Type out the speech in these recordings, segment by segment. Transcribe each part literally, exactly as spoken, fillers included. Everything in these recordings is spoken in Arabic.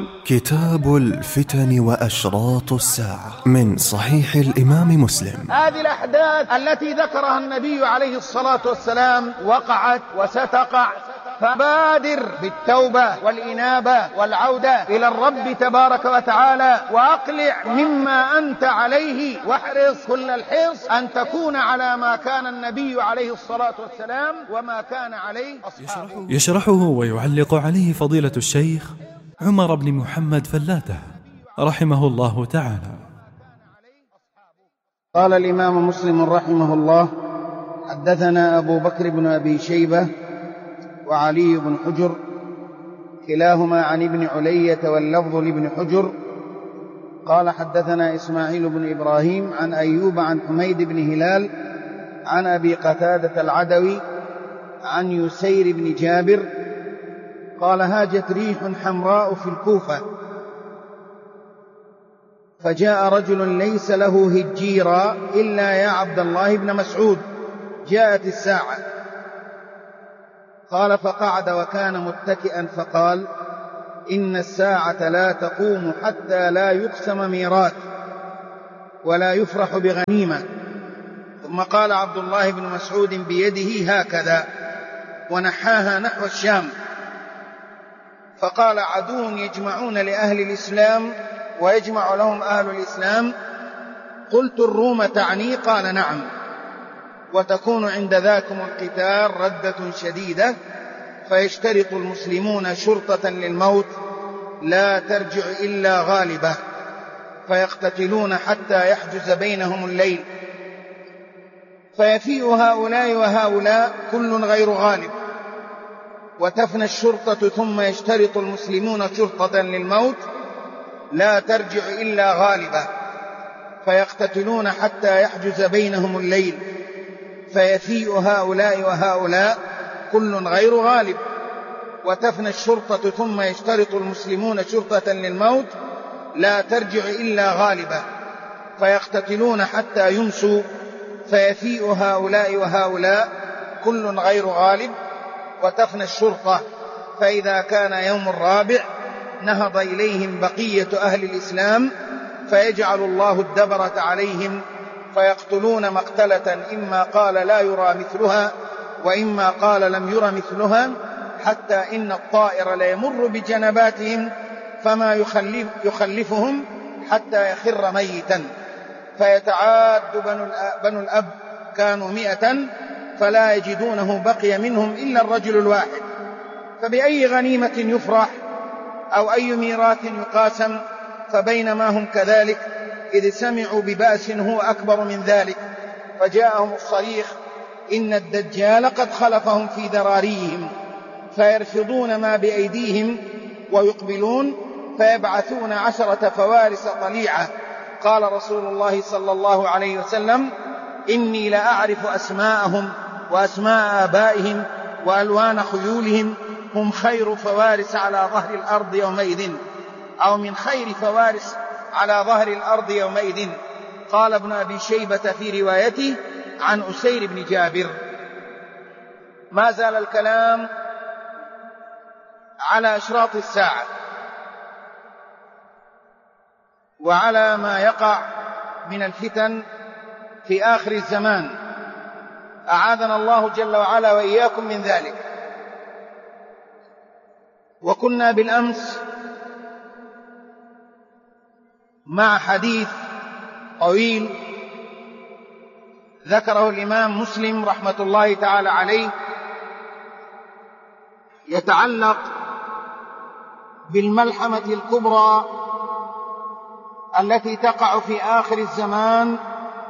كتاب الفتن وأشراط الساعة من صحيح الإمام مسلم. هذه الأحداث التي ذكرها النبي عليه الصلاة والسلام وقعت وستقع، فبادر بالتوبة والإنابة والعودة إلى الرب تبارك وتعالى، وأقلع مما أنت عليه، واحرص كل الحرص أن تكون على ما كان النبي عليه الصلاة والسلام وما كان عليه أصحابه. يشرحه ويعلق عليه فضيلة الشيخ عمر بن محمد فلاتة رحمه الله تعالى. قال الإمام مسلم رحمه الله: حدثنا أبو بكر بن أبي شيبة وعلي بن حجر كلاهما عن ابن علية واللفظ لابن حجر قال: حدثنا إسماعيل بن إبراهيم عن أيوب عن حميد بن هلال عن أبي قتادة العدوي عن يسير بن جابر قال: هاجت ريح حمراء في الكوفة، فجاء رجل ليس له هجيرا إلا يا عبد الله بن مسعود، جاءت الساعة. قال: فقعد وكان متكئا فقال: إن الساعة لا تقوم حتى لا يقسم ميراث ولا يفرح بغنيمة. ثم قال عبد الله بن مسعود بيده هكذا ونحاها نحو الشام، فقال: عدو يجمعون لأهل الإسلام ويجمع لهم أهل الإسلام. قلت: الروم تعني؟ قال: نعم. وتكون عند ذاكم القتال ردة شديدة، فيشترط المسلمون شرطة للموت لا ترجع إلا غالبة، فيقتتلون حتى يحجز بينهم الليل، فيفيء هؤلاء وهؤلاء كل غير غالب، وتفنى الشرطة، ثم يشترط المسلمون شرطة للموت لا ترجع إلا غالبة، فيقتتلون حتى يحجز بينهم الليل، فيفيء هؤلاء وهؤلاء كل غير غالب، وتفنى الشرطة، ثم يشترط المسلمون شرطة للموت لا ترجع إلا غالبة، فيقتتلون حتى يمسوا، فيفيء هؤلاء وهؤلاء كل غير غالب، وتفنى الشرطة. فإذا كان يوم الرابع نهض إليهم بقية أهل الإسلام، فيجعل الله الدبرة عليهم، فيقتلون مقتلة إما قال لا يرى مثلها وإما قال لم يرى مثلها، حتى إن الطائر ليمر بجنباتهم فما يخلف يخلفهم حتى يخر ميتا، فيتعاد بنو الأب كانوا مئة فلا يجدونه بقي منهم إلا الرجل الواحد، فبأي غنيمة يفرح أو أي ميراث يقاسم؟ فبينما هم كذلك إذ سمعوا ببأس هو أكبر من ذلك، فجاءهم الصريخ: إن الدجال قد خلفهم في ذراريهم، فيرفضون ما بأيديهم ويقبلون، فيبعثون عشرة فوارس طليعة. قال رسول الله صلى الله عليه وسلم: إني لأعرف أسماءهم وأسماء آبائهم وألوان خيولهم، هم خير فوارس على ظهر الأرض يومئذ، أو من خير فوارس على ظهر الأرض يومئذ. قال ابن أبي شيبة في روايته عن أسير بن جابر. ما زال الكلام على أشراط الساعة وعلى ما يقع من الفتن في آخر الزمان، أعاذنا الله جل وعلا وإياكم من ذلك. وكنا بالأمس مع حديث طويل ذكره الإمام مسلم رحمة الله تعالى عليه، يتعلق بالملحمة الكبرى التي تقع في آخر الزمان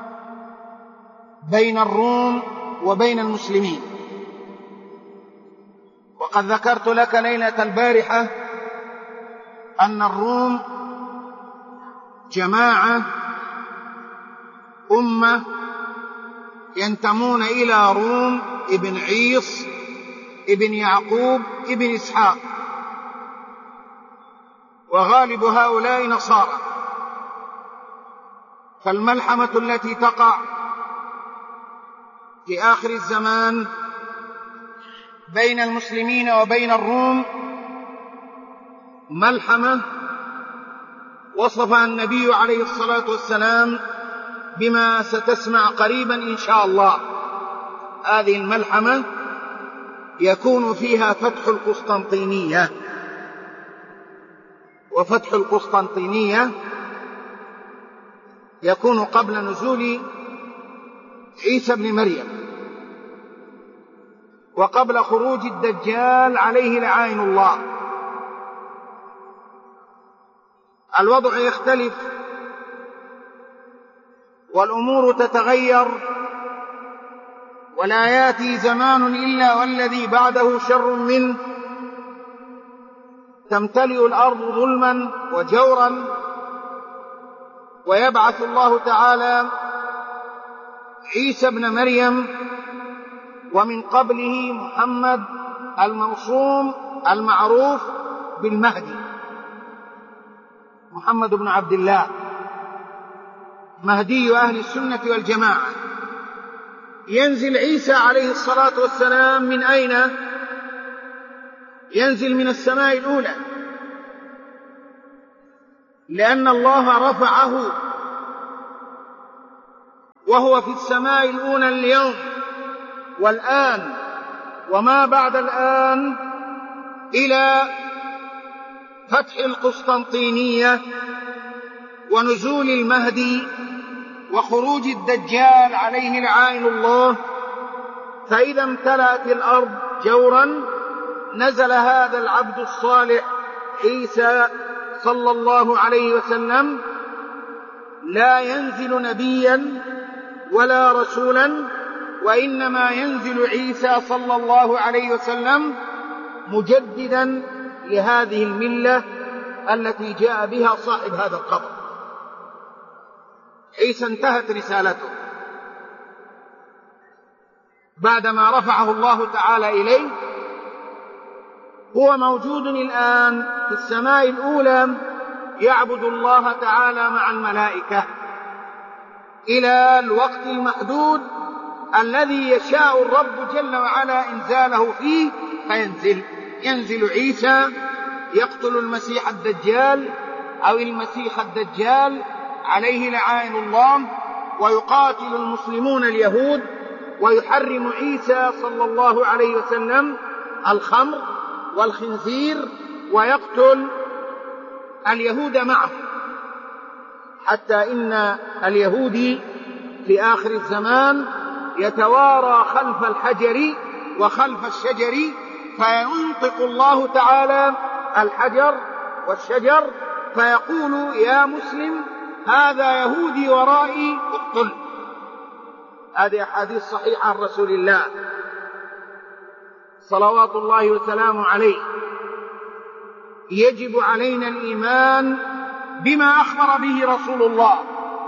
بين الروم وبين المسلمين. وقد ذكرت لك ليلة البارحة أن الروم جماعة أمة ينتمون إلى روم ابن عيص ابن يعقوب ابن إسحاق، وغالب هؤلاء نصارى. فالملحمة التي تقع في آخر الزمان بين المسلمين وبين الروم ملحمة وصفها النبي عليه الصلاة والسلام بما ستسمع قريبا إن شاء الله. هذه الملحمة يكون فيها فتح القسطنطينية، وفتح القسطنطينية يكون قبل نزول عيسى بن مريم وقبل خروج الدجال عليه لعائن الله. الوضع يختلف والأمور تتغير، ولا يأتي زمان إلا والذي بعده شر منه، تمتلئ الأرض ظلما وجورا، ويبعث الله تعالى عيسى ابن مريم ومن قبله محمد الموصوم المعروف بالمهدي، محمد بن عبد الله مهدي أهل السنة والجماعة. ينزل عيسى عليه الصلاة والسلام من أين؟ ينزل من السماء الأولى، لأن الله رفعه وهو في السماء الأولى اليوم والآن وما بعد الآن إلى فتح القسطنطينية ونزول المهدي وخروج الدجال عليه لعائن الله. فإذا امتلأت الأرض جورا نزل هذا العبد الصالح عيسى صلى الله عليه وسلم، لا ينزل نبيا ولا رسولا، وإنما ينزل عيسى صلى الله عليه وسلم مجددا لهذه الملة التي جاء بها صاحب هذا القبر. عيسى انتهت رسالته بعدما رفعه الله تعالى إليه، هو موجود الآن في السماء الأولى يعبد الله تعالى مع الملائكة إلى الوقت المحدود الذي يشاء الرب جل وعلا إنزاله فيه فينزل. ينزل عيسى يقتل المسيح الدجال أو المسيح الدجال عليه لعائن الله، ويقاتل المسلمون اليهود، ويحرم عيسى صلى الله عليه وسلم الخمر والخنزير، ويقتل اليهود معه، حتى إن اليهودي في آخر الزمان يتوارى خلف الحجر وخلف الشجر، فينطق الله تعالى الحجر والشجر فيقول يا مسلم هذا يهودي ورائي اقتل. هذه أحاديث صحيحة عن رسول الله صلوات الله وسلامه عليه. يجب علينا الإيمان بما أخبر به رسول الله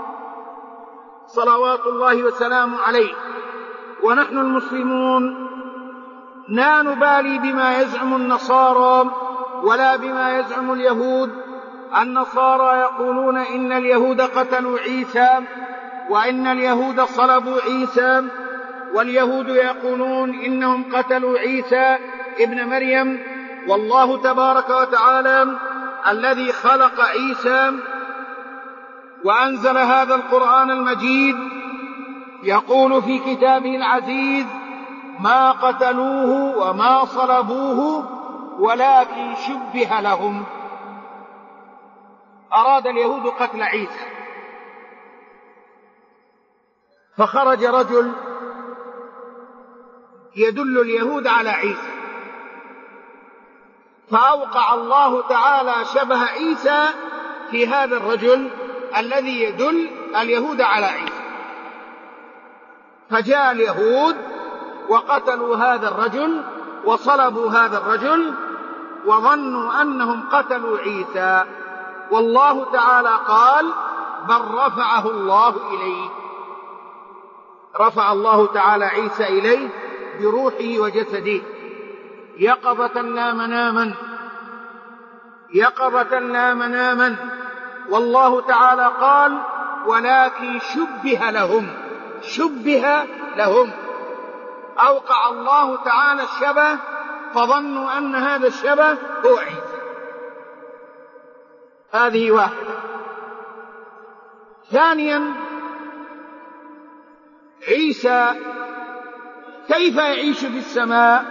صلوات الله وسلامه عليه، ونحن المسلمون لا نبالي بما يزعم النصارى ولا بما يزعم اليهود. النصارى يقولون إن اليهود قتلوا عيسى وإن اليهود صلبوا عيسى، واليهود يقولون إنهم قتلوا عيسى ابن مريم. والله تبارك وتعالى الذي خلق عيسى وأنزل هذا القرآن المجيد يقول في كتابه العزيز ما قتلوه وما صلبوه ولكن شبه لهم. أراد اليهود قتل عيسى، فخرج رجل يدل اليهود على عيسى، فأوقع الله تعالى شبه عيسى في هذا الرجل الذي يدل اليهود على عيسى، فجاء اليهود وقتلوا هذا الرجل وصلبوا هذا الرجل وظنوا أنهم قتلوا عيسى، والله تعالى قال بل رفعه الله إليه. رفع الله تعالى عيسى إليه بروحه وجسده يقظة لا مناما، يقظة لا مناما. والله تعالى قال ولكن شبه لهم، شبه لهم، أوقع الله تعالى الشبه فظنوا أن هذا الشبه هو عيسى. هذه واحدة. ثانيا، عيسى كيف يعيش في السماء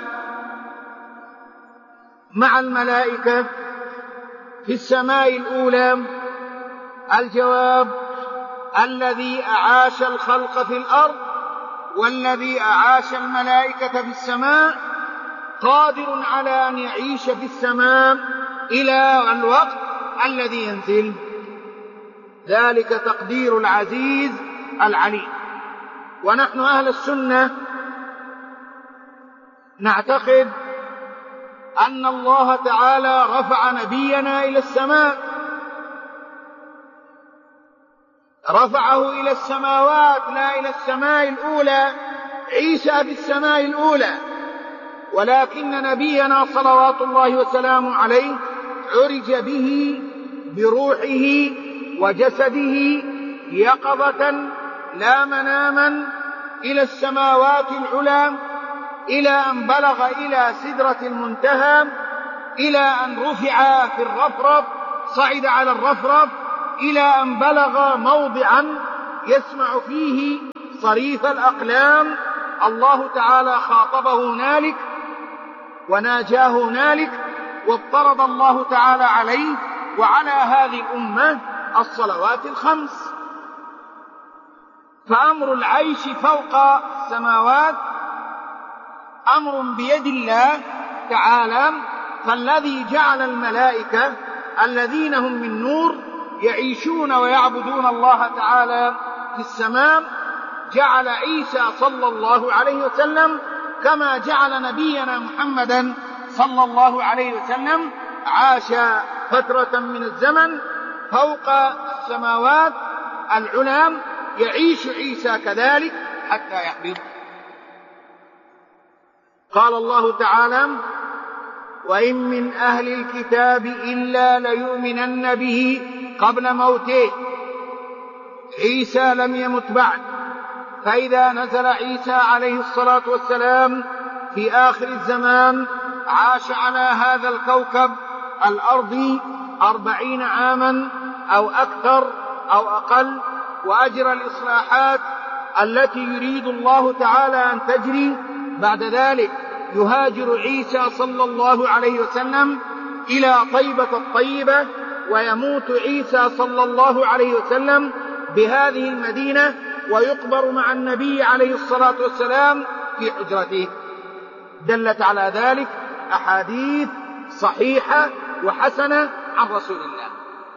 مع الملائكة في السماء الأولى؟ الجواب: الذي أعاش الخلق في الأرض والذي أعاش الملائكة في السماء قادر على أن يعيش في السماء إلى الوقت الذي ينزل. ذلك تقدير العزيز العليم. ونحن أهل السنة نعتقد أن الله تعالى رفع نبينا إلى السماء، رفعه إلى السماوات، لا إلى السماء الأولى. عيسى في السماء الأولى، ولكن نبينا صلوات الله وسلامه عليه عرج به بروحه وجسده يقظة لا مناما إلى السماوات العلى، إلى أن بلغ إلى سدرة المنتهى، إلى أن رفع في الرفرف، صعد على الرفرف، إلى أن بلغ موضعا يسمع فيه صريف الأقلام. الله تعالى خاطبه هنالك وناجاه هنالك، وافترض الله تعالى عليه وعلى هذه الأمة الصلوات الخمس. فأمر العيش فوق السماوات أمر بيد الله تعالى. فالذي جعل الملائكة الذين هم من نور يعيشون ويعبدون الله تعالى في السماء جعل عيسى صلى الله عليه وسلم كما جعل نبينا محمدا صلى الله عليه وسلم عاش فترة من الزمن فوق السماوات العلى. يعيش عيسى كذلك حتى يقبض. قال الله تعالى: وإن من أهل الكتاب إلا ليؤمنن به قبل موته. عيسى لم يمت بعد، فإذا نزل عيسى عليه الصلاة والسلام في آخر الزمان عاش على هذا الكوكب الأرضي أربعين عاما أو أكثر أو أقل، وأجرى الإصلاحات التي يريد الله تعالى أن تجري. بعد ذلك يهاجر عيسى صلى الله عليه وسلم إلى طيبة الطيبة، ويموت عيسى صلى الله عليه وسلم بهذه المدينة، ويقبر مع النبي عليه الصلاة والسلام في حجرته. دلت على ذلك أحاديث صحيحة وحسنة عن رسول الله.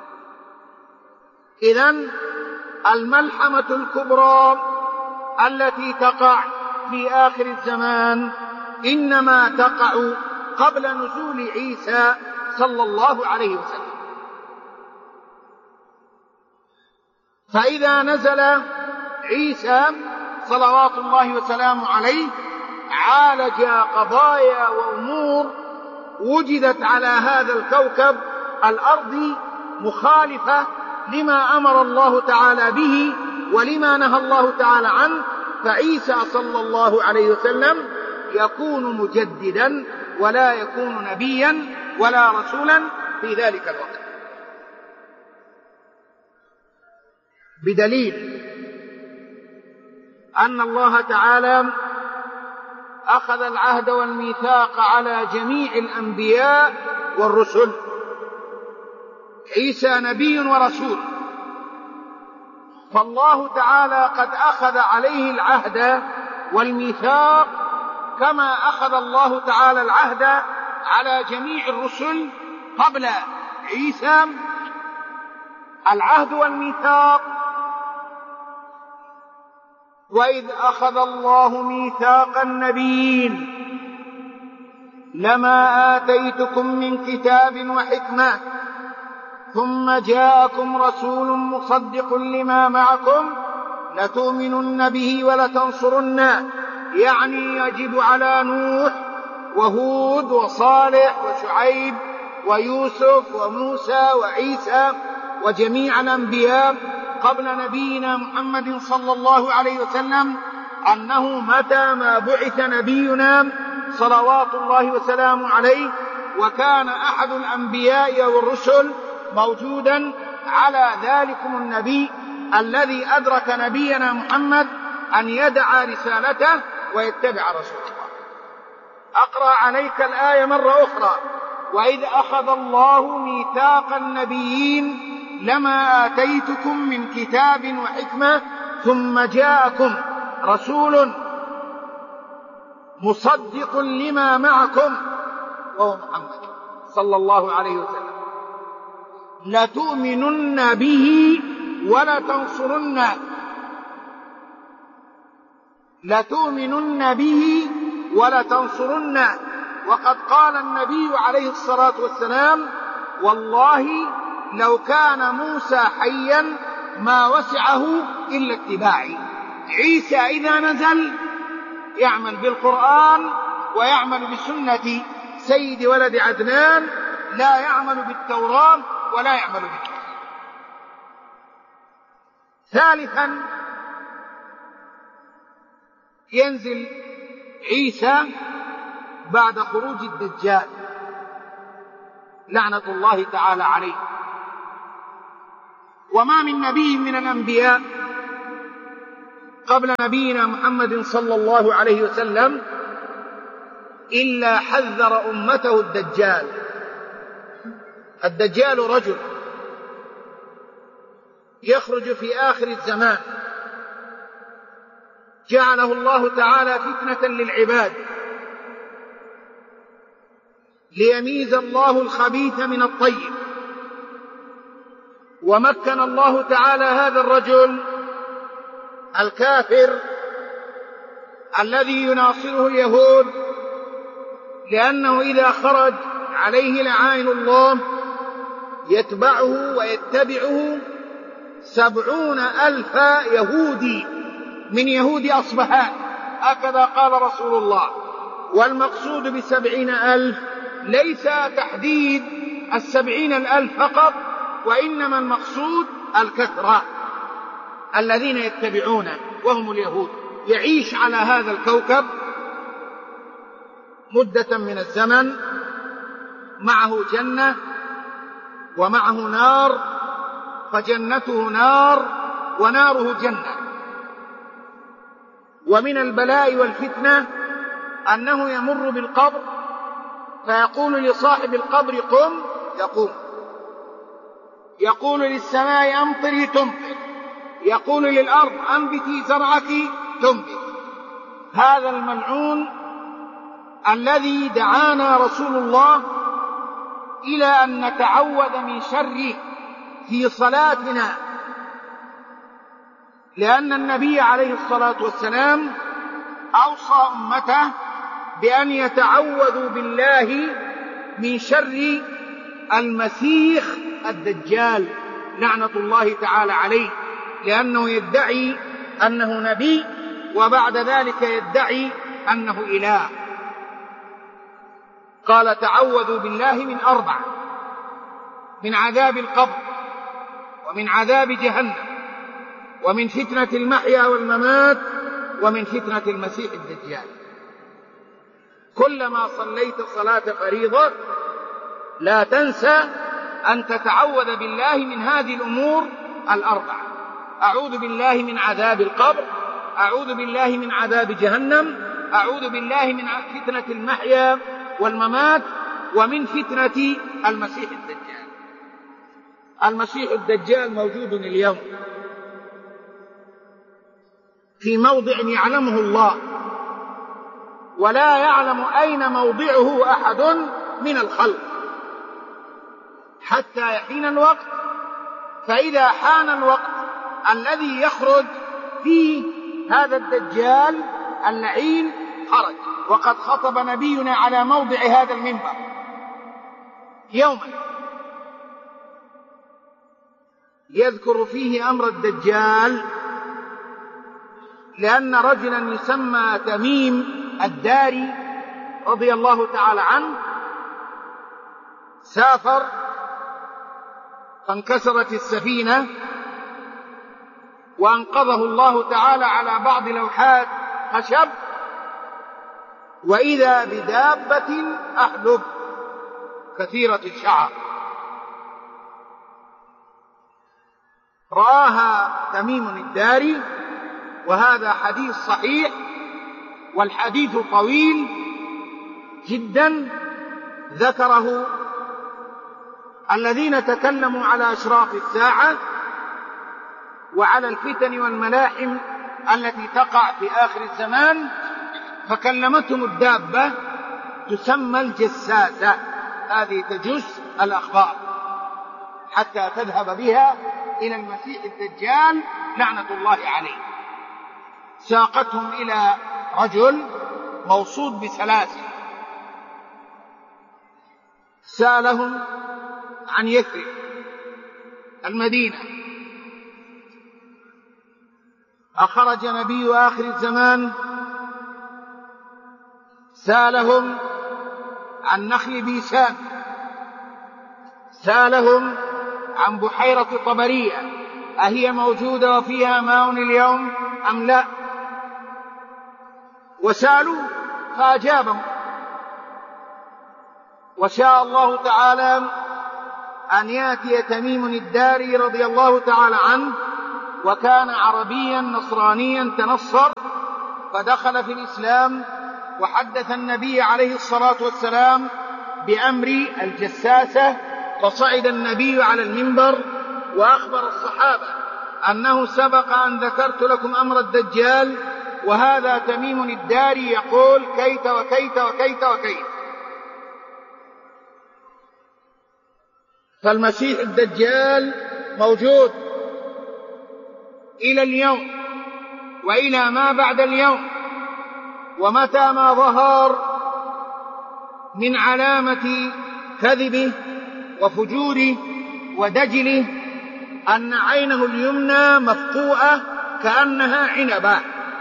إذن الملحمة الكبرى التي تقع في آخر الزمان إنما تقع قبل نزول عيسى صلى الله عليه وسلم. فإذا نزل عيسى صلوات الله وسلامه عليه عالج قضايا وأمور وجدت على هذا الكوكب الأرضي مخالفة لما أمر الله تعالى به ولما نهى الله تعالى عنه. فعيسى صلى الله عليه وسلم يكون مجددا ولا يكون نبيا ولا رسولا في ذلك الوقت، بدليل أن الله تعالى أخذ العهد والميثاق على جميع الأنبياء والرسل. عيسى نبي ورسول، فالله تعالى قد أخذ عليه العهد والميثاق كما أخذ الله تعالى العهد على جميع الرسل قبل عيسى. العهد والميثاق: وإذ أخذ الله ميثاق النبيين لما آتيتكم من كتاب وحكمة ثم جاءكم رسول مصدق لما معكم لتؤمنن به ولتنصرنه. يعني يجب على نوح وهود وصالح وشعيب ويوسف وموسى وعيسى وجميع الأنبياء قبل نبينا محمد صلى الله عليه وسلم أنه متى ما بعث نبينا صلوات الله وسلامه عليه وكان أحد الأنبياء والرسل موجودا على ذلكم النبي الذي أدرك نبينا محمد أن يدع رسالته ويتبع رسول الله. أقرأ عليك الآية مرة أخرى: وإذ أخذ الله ميثاق النبيين لما آتيتكم من كتاب وحكمة ثم جاءكم رسول مصدق لما معكم وهو محمد صلى الله عليه وسلم لتؤمنن به ولتنصرنه لتؤمنن به ولتنصرنه وقد قال النبي عليه الصلاة والسلام: والله لو كان موسى حيا ما وسعه إلا اتباعي. عيسى إذا نزل يعمل بالقرآن ويعمل بسنة سيد ولد عدنان، لا يعمل بالتوراة ولا يعمل بالكتاب. ثالثا ينزل عيسى بعد خروج الدجال لعنة الله تعالى عليه. وما من نبي من الأنبياء قبل نبينا محمد صلى الله عليه وسلم إلا حذر أمته الدجال. الدجال رجل يخرج في آخر الزمان جعله الله تعالى فتنة للعباد ليميز الله الخبيث من الطيب. ومكن الله تعالى هذا الرجل الكافر الذي يناصره اليهود، لأنه إذا خرج عليه لعائن الله يتبعه ويتبعه سبعون ألف يهودي من يهود أصبهان، هكذا قال رسول الله. والمقصود بسبعين ألف ليس تحديد السبعين الألف فقط، وإنما المقصود الكثرة الذين يتبعونه وهم اليهود. يعيش على هذا الكوكب مدة من الزمن، معه جنة ومعه نار، فجنته نار وناره جنة. ومن البلاء والفتنة أنه يمر بالقبر فيقول لصاحب القبر قم يقوم، يقول للسماء أمطري تمطر، يقول للأرض أنبتي زرعك تنبت. هذا الملعون الذي دعانا رسول الله إلى أن نتعوذ من شره في صلاتنا، لأن النبي عليه الصلاة والسلام أوصى أمته بأن يتعوذوا بالله من شر المسيح الدجال لعنة الله تعالى عليه، لأنه يدعي أنه نبي وبعد ذلك يدعي أنه إله. قال تعوذوا بالله من أربع: من عذاب القبر، ومن عذاب جهنم، ومن فتنة المحيا والممات، ومن فتنة المسيح الدجال. كلما صليت صلاة فريضة لا تنسى أن تتعوذ بالله من هذه الأمور الأربعة: أعوذ بالله من عذاب القبر، أعوذ بالله من عذاب جهنم، أعوذ بالله من فتنة المحيا والممات، ومن فتنة المسيح الدجال. المسيح الدجال موجود اليوم في موضع يعلمه الله، ولا يعلم أين موضعه أحد من الخلق حتى يحين الوقت. فإذا حان الوقت الذي يخرج فيه هذا الدجال اللعين خرج. وقد خطب نبينا على موضع هذا المنبر يوما يذكر فيه أمر الدجال، لأن رجلا يسمى تميم الداري رضي الله تعالى عنه سافر فانكسرت السفينة وأنقذه الله تعالى على بعض لوحات خشب، وإذا بدابة أحلب كثيرة الشعر، رآها تميم الداري، وهذا حديث صحيح، والحديث طويل جدا ذكره الذين تكلموا على أشراط الساعة وعلى الفتن والملاحم التي تقع في آخر الزمان، فكلمتهم الدابة تسمى الجساسة، هذه تجس الأخبار حتى تذهب بها إلى المسيح الدجال لعنة الله عليه. ساقتهم إلى رجل موصود بسلاسل، سألهم عن يثرب المدينة، أخرج نبي آخر الزمان، سألهم عن نخل بيسان، سألهم عن بحيرة طبرية أهي موجودة وفيها ماء اليوم أم لا، وسألوا فأجابهم. وشاء الله تعالى أن يأتي تميم الداري رضي الله تعالى عنه، وكان عربيا نصرانيا تنصر فدخل في الإسلام، وحدث النبي عليه الصلاة والسلام بأمر الجساسة، فصعد النبي على المنبر وأخبر الصحابة أنه سبق أن ذكرت لكم أمر الدجال، وهذا تميم الداري يقول كيت وكيت وكيت وكيت. فالمسيح الدجال موجود إلى اليوم وإلى ما بعد اليوم، ومتى ما ظهر من علامة كذبه وفجوره ودجله أن عينه اليمنى مفقوءة كأنها عنبة،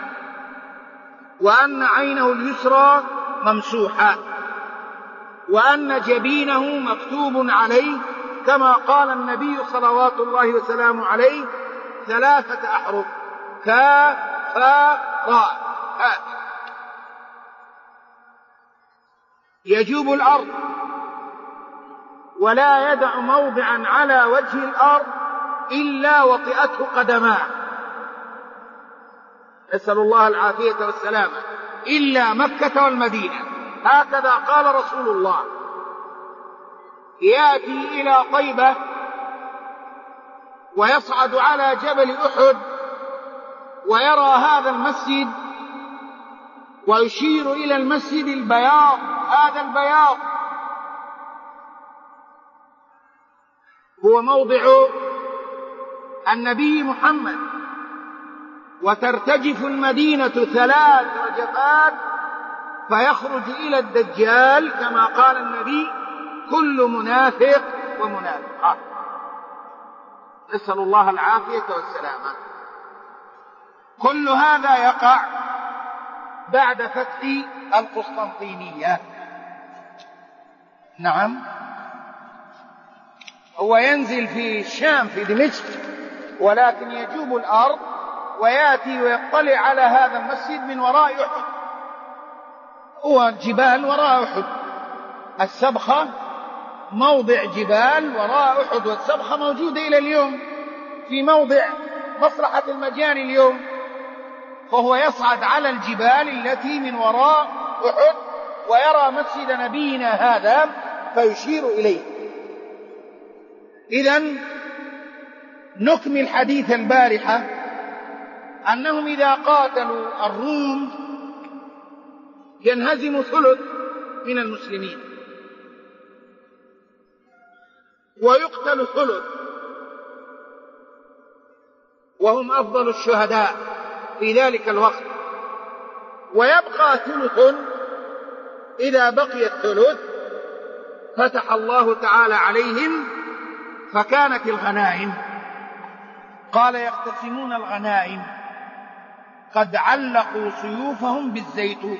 وأن عينه اليسرى ممسوحة، وأن جبينه مكتوب عليه كما قال النبي صلوات الله وسلامه عليه ثلاثة أحرف كاف فاء راء. يجوب الأرض ولا يدع موضعا على وجه الأرض إلا وطئته قدماه، نسأل الله العافية والسلامة، إلا مكة والمدينة، هكذا قال رسول الله. يأتي إلى طيبة ويصعد على جبل أحد ويرى هذا المسجد ويشير إلى المسجد البياض، هذا البياض هو موضع النبي محمد، وترتجف المدينة ثلاث رجفات فيخرج إلى الدجال كما قال النبي كل منافق ومنافقة، نسأل الله العافية والسلامة. كل هذا يقع بعد فتح القسطنطينية. نعم، هو ينزل في الشام في دمشق، ولكن يجوب الأرض ويأتي ويطلع على هذا المسجد من وراء أحد، هو الجبال وراء أحد، السبخة موضع جبال وراء أحد، والسبخة موجودة إلى اليوم في موضع مصلحة المجان اليوم، فهو يصعد على الجبال التي من وراء أحد ويرى مسجد نبينا هذا فيشير إليه. إذن نكمل حديث البارحة أنهم إذا قاتلوا الروم ينهزم ثلث من المسلمين ويقتل ثلث، وهم أفضل الشهداء في ذلك الوقت، ويبقى ثلث. إذا بقي الثلث فتح الله تعالى عليهم فكانت الغنائم، قال يقتسمون الغنائم قد علقوا سيوفهم بالزيتون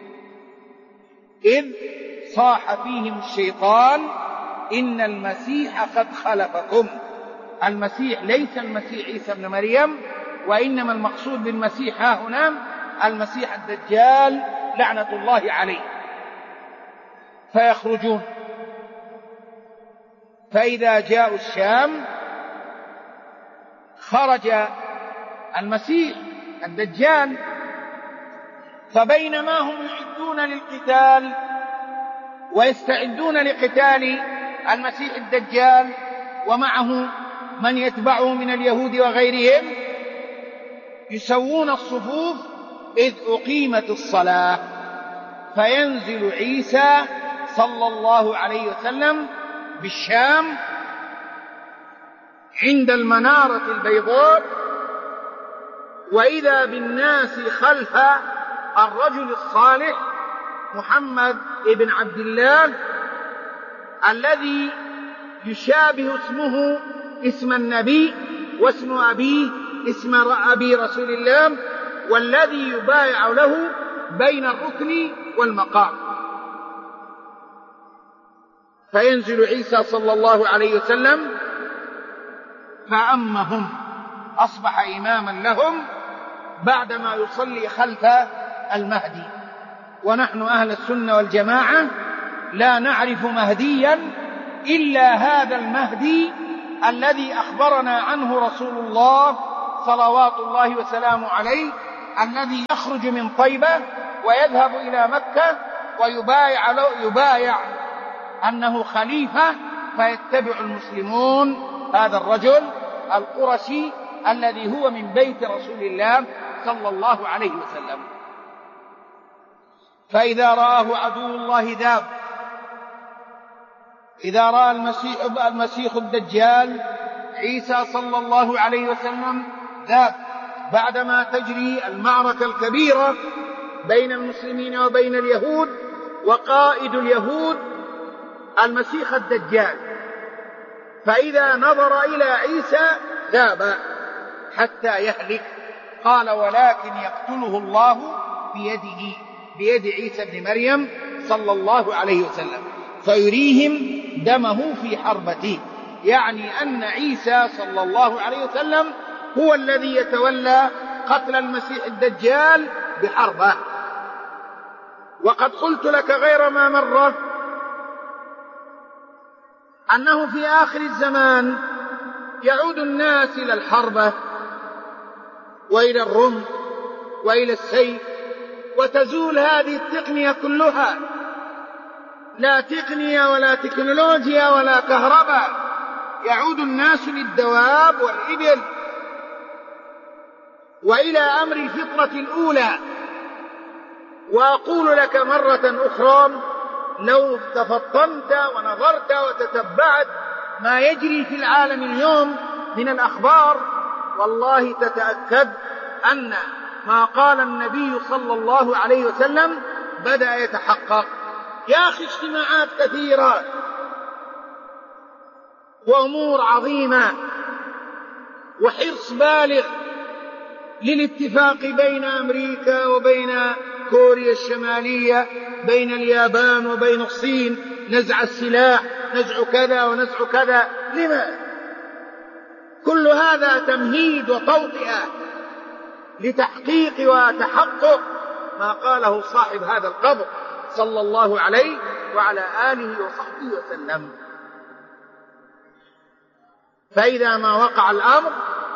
إذ صاح فيهم الشيطان إن المسيح قد خلفكم. المسيح ليس المسيح عيسى ابن مريم، وإنما المقصود بالمسيح ها هنا المسيح الدجال لعنة الله عليه. فيخرجون، فإذا جاءوا الشام خرج المسيح الدجال، فبينما هم يعدون للقتال ويستعدون لقتال المسيح الدجال ومعه من يتبعه من اليهود وغيرهم، يسوون الصفوف إذ أقيمت الصلاة، فينزل عيسى صلى الله عليه وسلم بالشام عند المنارة البيضاء، وإذا بالناس خلف الرجل الصالح محمد ابن عبد الله الذي يشابه اسمه اسم النبي واسم أبيه اسم أبي رسول الله، والذي يبايع له بين الركن والمقام. فينزل عيسى صلى الله عليه وسلم فأمهم، أصبح إماما لهم بعدما يصلي خلف المهدي. ونحن أهل السنة والجماعة لا نعرف مهديا إلا هذا المهدي الذي أخبرنا عنه رسول الله صلوات الله وسلامه عليه، الذي يخرج من طيبة ويذهب إلى مكة ويبايع يبايع أنه خليفة، فيتبع المسلمون هذا الرجل القرشي الذي هو من بيت رسول الله صلى الله عليه وسلم. فإذا رآه عدو الله ذاب، إذا رأى المسيح, المسيح الدجال عيسى صلى الله عليه وسلم ذاب بعدما تجري المعركة الكبيرة بين المسلمين وبين اليهود، وقائد اليهود المسيح الدجال، فإذا نظر إلى عيسى ذاب حتى يهلك. قال ولكن يقتله الله بيده، بيد عيسى بن مريم صلى الله عليه وسلم، فيريهم دمه في حربته، يعني أن عيسى صلى الله عليه وسلم هو الذي يتولى قتل المسيح الدجال بحربه. وقد قلت لك غير ما مرة أنه في آخر الزمان يعود الناس إلى الحربة وإلى الرمح وإلى السيف، وتزول هذه التقنية كلها، لا تقنية ولا تكنولوجيا ولا كهرباء، يعود الناس للدواب والإبل وإلى أمر الفطرة الأولى. وأقول لك مرة أخرى، لو تفطنت ونظرت وتتبعت ما يجري في العالم اليوم من الأخبار، والله تتأكد أن ما قال النبي صلى الله عليه وسلم بدأ يتحقق. يا أخي اجتماعات كثيرة وأمور عظيمة وحرص بالغ للاتفاق بين أمريكا وبين كوريا الشمالية، بين اليابان وبين الصين، نزع السلاح، نزع كذا ونزع كذا. لما؟ كل هذا تمهيد وتوطئة لتحقيق وتحقق ما قاله صاحب هذا القبر صلى الله عليه وعلى آله وصحبه وسلم. فإذا ما وقع الأمر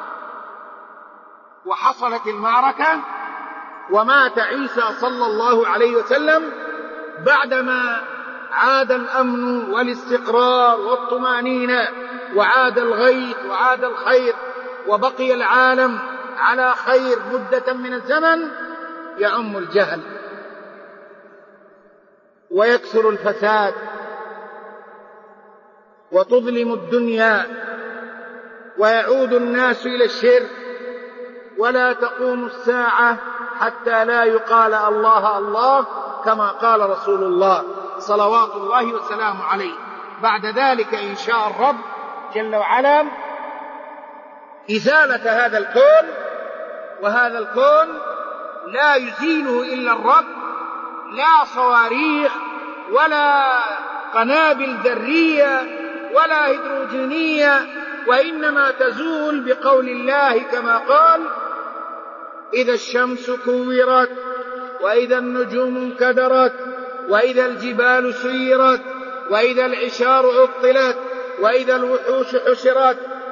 وحصلت المعركة ومات عيسى صلى الله عليه وسلم، بعدما عاد الأمن والاستقرار والطمأنينة وعاد الغيث وعاد الخير وبقي العالم على خير مدة من الزمن، يعم الجهل ويكثر الفساد وتظلم الدنيا ويعود الناس إلى الشرك، ولا تقوم الساعة حتى لا يقال الله الله كما قال رسول الله صلوات الله وسلامه عليه. بعد ذلك إن شاء الرب جل وعلا إزالة هذا الكون، وهذا الكون لا يزيله إلا الرب، لا صواريخ ولا قنابل ذرية ولا هيدروجينية، وإنما تزول بقول الله كما قال: إذا الشمس كورت وإذا النجوم انكدرت وإذا الجبال سيرت وإذا العشار عطلت وإذا الوحوش حشرت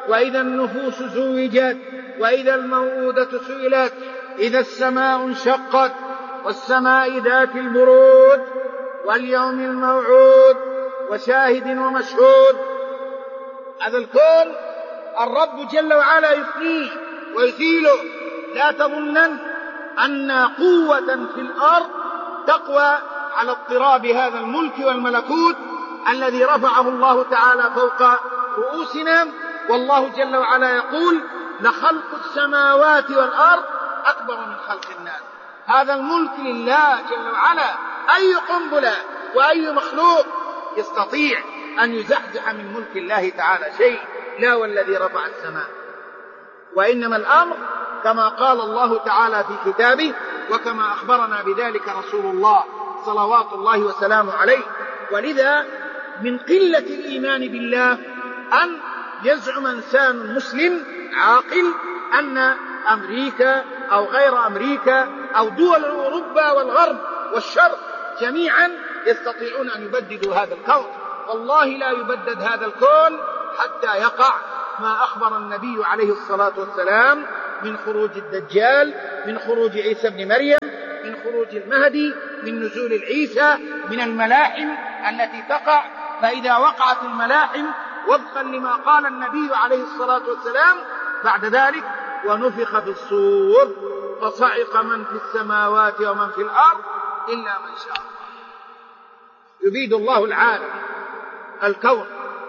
وإذا النفوس زوجت وإذا الموءودة سئلت إذا السماء انشقت والسماء ذات البروج واليوم الموعود وشاهد ومشهود. هذا الكون الرب جل وعلا يفنيه ويزيله. لا تظنن أن قوة في الأرض تقوى على اضطراب هذا الملك والملكوت الذي رفعه الله تعالى فوق رؤوسنا. والله جل وعلا يقول لخلق السماوات والأرض أكبر من خلق الناس. هذا الملك لله جل وعلا. أي قنبلة وأي مخلوق يستطيع أن يزحزح من ملك الله تعالى شيء؟ لا والذي رفع السماء. وإنما الأمر كما قال الله تعالى في كتابه وكما أخبرنا بذلك رسول الله صلوات الله وسلامه عليه. ولذا من قلة الإيمان بالله أن يزعم إنسان مسلم عاقل أن أمريكا أو غير أمريكا أو دول أوروبا والغرب والشرق جميعا يستطيعون أن يبددوا هذا الكون. والله لا يبدد هذا الكون حتى يقع ما أخبر النبي عليه الصلاة والسلام من خروج الدجال، من خروج عيسى بن مريم، من خروج المهدي، من نزول العيسى، من الملاحم التي تقع. فإذا وقعت الملاحم وفقا لما قال النبي عليه الصلاة والسلام بعد ذلك ونفخ في الصور فصعق من في السماوات ومن في الأرض إلا من شاء الله. يبيد الله العالم الكون.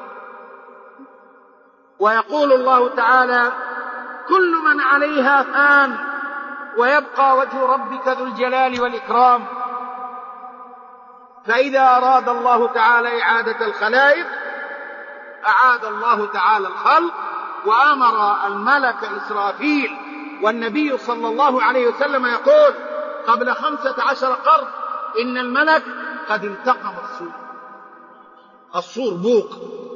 ويقول الله تعالى كل من عليها فان ويبقى وجه ربك ذو الجلال والإكرام. فإذا أراد الله تعالى إعادة الخلائق أعاد الله تعالى الخلق. وأمر الملك إسرافيل والنبي صلى الله عليه وسلم يقول قبل خمسة عشر قرن إن الملك قد التقم الصور. الصور بوق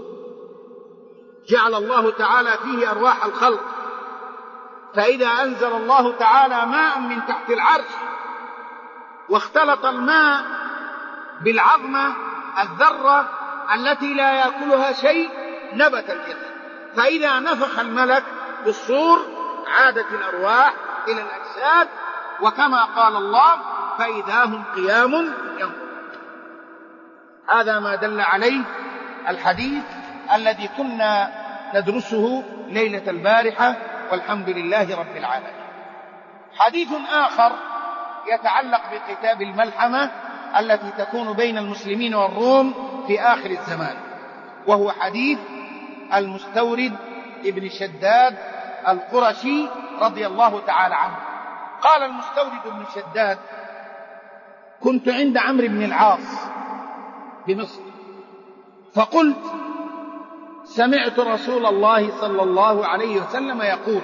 جعل الله تعالى فيه أرواح الخلق. فإذا أنزل الله تعالى ماء من تحت العرش واختلط الماء بالعظمة الذرة التي لا يأكلها شيء نبت الجسد. فإذا نفخ الملك بالصور عادت الأرواح إلى الأجساد. وكما قال الله فإذا هم قيام ينظرون. هذا ما دل عليه الحديث الذي كنا ندرسه ليلة البارحة والحمد لله رب العالمين. حديث آخر يتعلق بقتال الملحمة التي تكون بين المسلمين والروم في آخر الزمان، وهو حديث المستورد ابن شداد القرشي رضي الله تعالى عنه. قال المستورد ابن شداد كنت عند عمرو بن العاص بمصر فقلت سمعت رسول الله صلى الله عليه وسلم يقول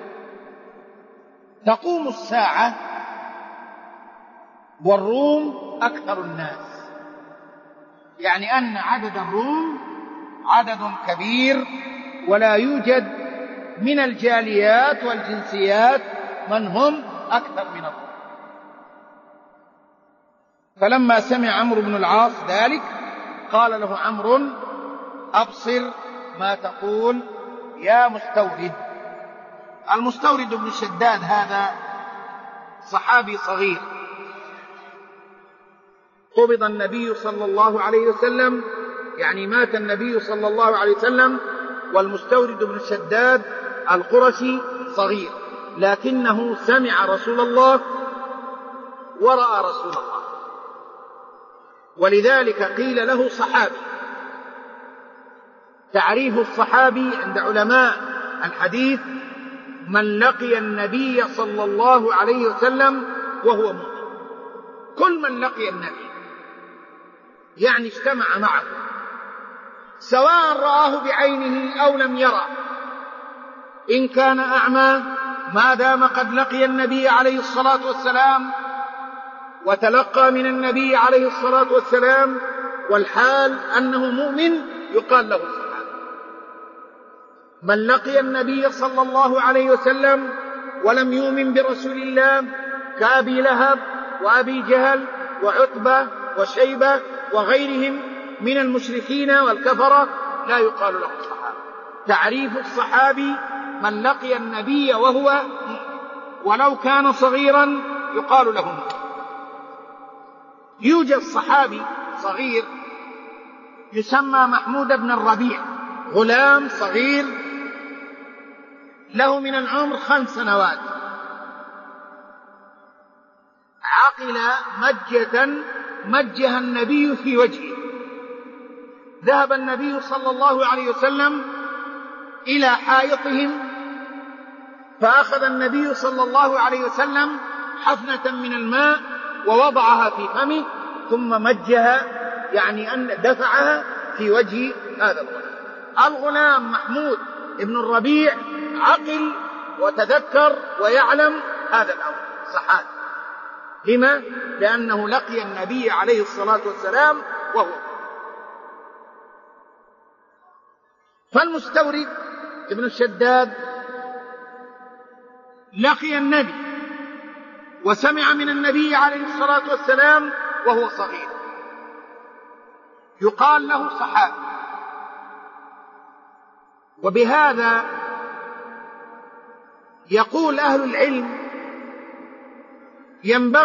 تقوم الساعة والروم أكثر الناس، يعني أن عدد الروم عدد كبير ولا يوجد من الجاليات والجنسيات من هم أكثر من الروم. فلما سمع عمرو بن العاص ذلك قال له عمرو أبصر ما تقول يا مستورد. المستورد بن شداد هذا صحابي صغير، قبض النبي صلى الله عليه وسلم، يعني مات النبي صلى الله عليه وسلم والمستورد بن شداد القرشي صغير، لكنه سمع رسول الله ورأى رسول الله، ولذلك قيل له صحابي. تعريف الصحابي عند علماء الحديث من لقي النبي صلى الله عليه وسلم وهو مؤمن. كل من لقي النبي يعني اجتمع معه سواء رآه بعينه أو لم يرى، إن كان أعمى ما دام قد لقي النبي عليه الصلاة والسلام وتلقى من النبي عليه الصلاة والسلام والحال أنه مؤمن يقال له صحابي. من لقي النبي صلى الله عليه وسلم ولم يؤمن برسول الله كأبي لهب وأبي جهل وعتبة وشيبة وغيرهم من المشركين والكفرة لا يقال له صحابي. تعريف الصحابي من لقي النبي وهو ولو كان صغيرا يقال له مؤمن. يوجد صحابي صغير يسمى محمود بن الربيع، غلام صغير له من العمر خمس سنوات، عقل مجة مجها النبي في وجهه. ذهب النبي صلى الله عليه وسلم إلى حائطهم، فأخذ النبي صلى الله عليه وسلم حفنة من الماء ووضعها في فمه ثم مجها، يعني أن دفعها في وجه هذا الغلام. الغلام محمود بن الربيع عقل وتذكر ويعلم هذا الأمر، صحابي. لما؟ لأنه لقي النبي عليه الصلاة والسلام وهو. فالمستورد ابن الشداد لقي النبي وسمع من النبي عليه الصلاة والسلام وهو صغير، يقال له صحابي. وبهذا يقول أهل العلم ينبغي